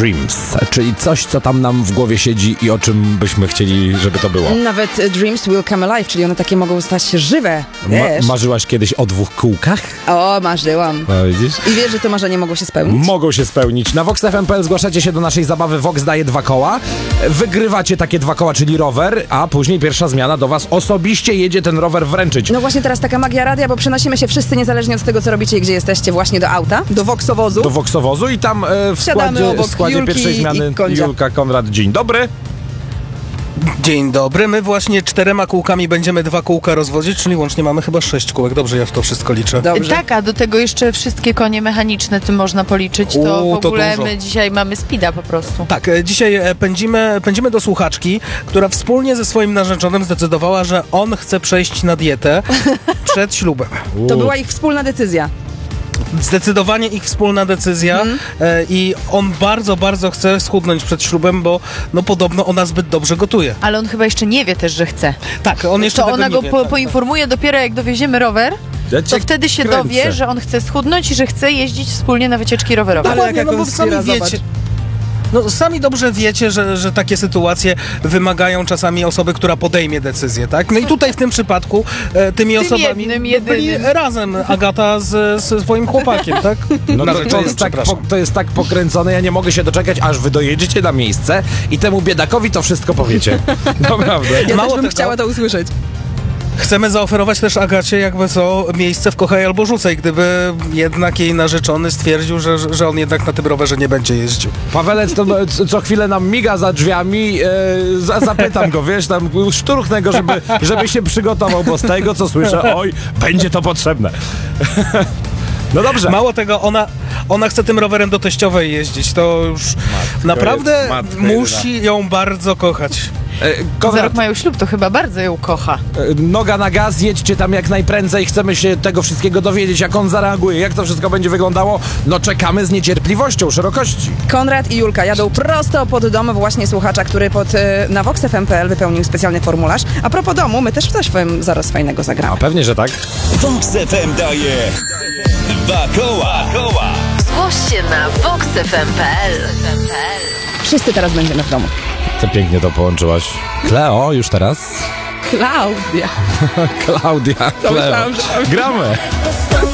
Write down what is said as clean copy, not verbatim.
Dreams, czyli coś, co tam nam w głowie siedzi i o czym byśmy chcieli, żeby to było. Nawet Dreams will come alive, czyli one takie mogą stać się żywe, wiesz. Marzyłaś kiedyś o 2 kółkach? O, marzyłam. No, widzisz? I wiesz, że to marzenie mogło się spełnić? Mogą się spełnić. Na VoxFM.pl zgłaszacie się do naszej zabawy Vox daje 2 koła. Wygrywacie takie 2 koła, czyli rower, a później pierwsza zmiana do was osobiście jedzie ten rower wręczyć. No właśnie teraz taka magia radia, bo przenosimy się wszyscy niezależnie od tego, co robicie i gdzie jesteście, właśnie do auta, do Voxowozu. Do Voxowozu i tam w Wsiadamy obok składzie Julki pierwszej zmiany i Kondzia. Julka, Konrad. Dzień dobry. Dzień dobry, my właśnie 4 kółkami będziemy 2 kółka rozwozić, czyli łącznie mamy chyba 6 kółek. Dobrze, ja w to wszystko liczę. Dobrze. Tak, a do tego jeszcze wszystkie konie mechaniczne tym można policzyć, to w to ogóle dużo. my dzisiaj mamy speeda po prostu. Tak, dzisiaj pędzimy do słuchaczki, która wspólnie ze swoim narzeczonym zdecydowała, że on chce przejść na dietę przed ślubem. To była ich wspólna decyzja. Zdecydowanie ich wspólna decyzja i on bardzo, bardzo chce schudnąć przed ślubem, bo no podobno ona zbyt dobrze gotuje. Ale on chyba jeszcze nie wie też, że chce. Tak, on jeszcze To tego ona nie go wie, poinformuje dopiero jak dowieziemy rower, Ja to cię wtedy się kręcę. dowie, że on chce schudnąć i że chce jeździć wspólnie na wycieczki rowerowe. Ale Dokładnie, jaka no bo sami konspira, wiecie. zobacz. No sami dobrze wiecie, że takie sytuacje wymagają czasami osoby, która podejmie decyzję, tak? No i tutaj w tym przypadku tymi osobami jednym, byli jedynym. razem Agata z swoim chłopakiem, tak? No to Narzeczonym, jest, tak, przepraszam. to jest tak pokręcone, ja nie mogę się doczekać, aż wy dojedziecie na miejsce i temu biedakowi to wszystko powiecie. Naprawdę. Ja Mało też bym tego. chciała to usłyszeć. Chcemy zaoferować też Agacie jakby co miejsce w Kochaj albo Rzucaj, gdyby jednak jej narzeczony stwierdził, że on jednak na tym rowerze nie będzie jeździł. Pawelec to co chwilę nam miga za drzwiami, zapytam go, wiesz, tam szturchnę go, żeby się przygotował, bo z tego co słyszę, oj, będzie to potrzebne. No dobrze. Mało tego, ona chce tym rowerem do teściowej jeździć, to już naprawdę matko musi ją bardzo kochać. Za Konrad, rok mają ślub, to chyba bardzo ją kocha. noga na gaz, jedźcie tam jak najprędzej, chcemy się tego wszystkiego dowiedzieć, jak on zareaguje, jak to wszystko będzie wyglądało. No czekamy z niecierpliwością, szerokości. Konrad i Julka jadą prosto pod dom właśnie słuchacza, który na voxfm.pl wypełnił specjalny formularz. A propos domu, my też coś zaraz fajnego A zagramy. pewnie, że tak. Vox FM daje 2 koła. Zgłoś się na voxfm.pl. Wszyscy teraz będziemy w domu. To pięknie to połączyłaś. Kleo, już teraz? Klaudia. Klaudia, Kleo. myślałam, że- Gramy.